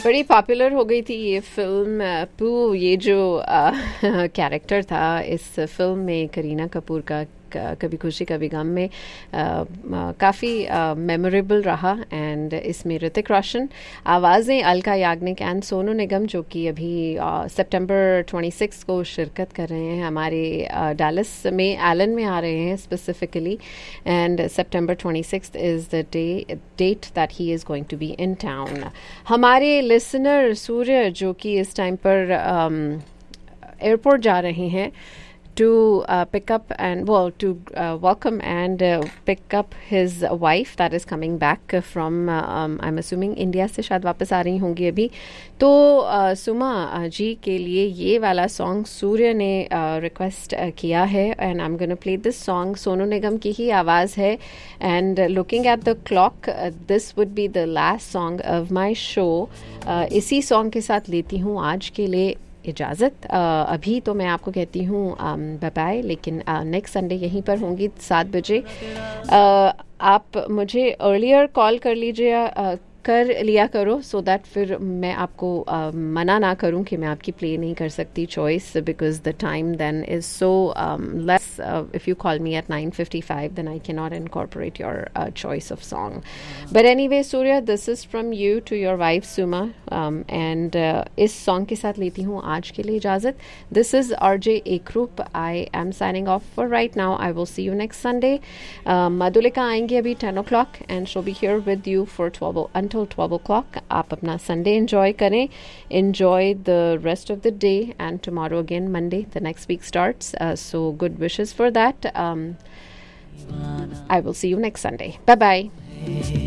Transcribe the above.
बड़ी पॉपुलर हो गई थी ये फिल्म पू। ये जो कैरेक्टर था इस फिल्म में करीना कपूर का कभी खुशी कभी गम में काफ़ी मेमोरेबल रहा। एंड इसमें ऋतिक रोशन, आवाज़ें अलका याग्निक एंड सोनू निगम, जो कि अभी सितंबर 26 को शिरकत कर रहे हैं हमारे डैलस में, एलन में आ रहे हैं specifically. And September 26 is the date that he is going to be in town. हमारे लिसनर सूर्य जो कि इस टाइम पर एयरपोर्ट जा रहे हैं to pick up and to welcome and pick up his wife that is coming back from I'm assuming India से शायद वापस आ रही होंगी अभी। तो सुमा जी के लिए ये वाला सॉन्ग सूर्य ने रिक्वेस्ट किया है and I am gonna play this song. Sonu Nigam की ही आवाज़ है and looking at the clock this would be the last song of my show. इसी सॉन्ग के साथ लेती हूँ आज के लिए इजाज़त। अभी तो मैं आपको कहती हूँ बाय बाय, लेकिन नेक्स्ट संडे यहीं पर होंगी 7 बजे। आप मुझे अर्लियर कॉल कर लिया करो सो दैट फिर मैं आपको मना ना करूं कि मैं आपकी प्ले नहीं कर सकती choice, because the time then is so less. If you call me at 9:55 then I can not incorporate your choice of song. But anyway Surya, this is from you to your wife सुमा and इस song के साथ लेती हूँ आज के लिए इजाज़त। दिस इज़ RJ एकरूप। I am signing off for right now. I will see you next Sunday. Madhulika आएंगे अभी 10 o'clock and show be here with you for 12 o'clock. आप अपना संडे enjoy करें, enjoy the rest of the day, and tomorrow again Monday the next week starts, so good wishes for that. I will see you next Sunday. Bye bye.